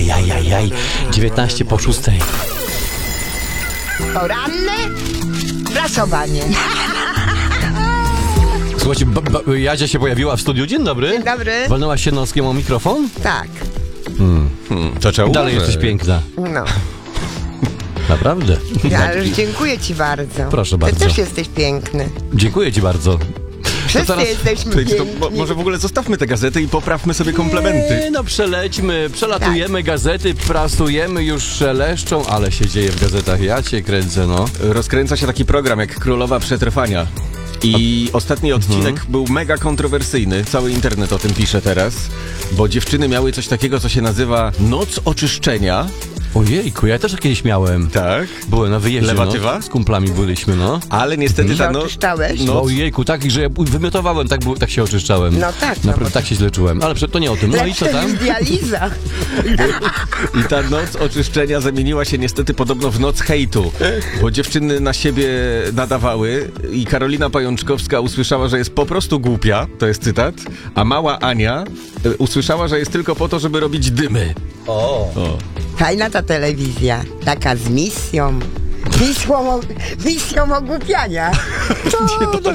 Ajajajajaj, 19 po 6. Poranne prasowanie. Słuchajcie, Jadzia się pojawiła w studiu. Dzień dobry. Dzień dobry. Walnęłaś się noskiem o mikrofon? Tak, To trzeba Dalej uważać. jesteś piękna. no. Naprawdę. Ja już dziękuję ci bardzo. Proszę bardzo. Ty też jesteś piękny. Dziękuję ci bardzo. Wszyscy teraz- jesteśmy To piękni. może w ogóle zostawmy te gazety i poprawmy sobie komplementy. No przelećmy, przelatujemy gazety, prasujemy, już szeleszczą, ale się dzieje w gazetach. Ja cię kręcę, no. Rozkręca się taki program jak Królowa Przetrwania. I ostatni odcinek był mega kontrowersyjny. Cały internet o tym pisze teraz. Bo dziewczyny miały coś takiego, co się nazywa Noc Oczyszczenia. Ojejku, ja też kiedyś miałem. Tak. Byłem na wyjeździe, Lewatywa? no, z kumplami byliśmy, no. Ale niestety ta noc... Oczyszczałeś? No, No, ojejku, tak, że ja wymiotowałem, tak się oczyszczałem. No tak, no Naprawdę bo- tak się źle czułem. Ale to nie o tym. No i co Lepsze tam? niż dializa. I ta noc oczyszczenia zamieniła się niestety podobno w noc hejtu, bo dziewczyny na siebie nadawały i Karolina Pajączkowska usłyszała, że jest po prostu głupia, to jest cytat, a mała Ania usłyszała, że jest tylko po to, żeby robić dymy. O. Fajna ta telewizja. Taka z misją. Misją ogłupiania.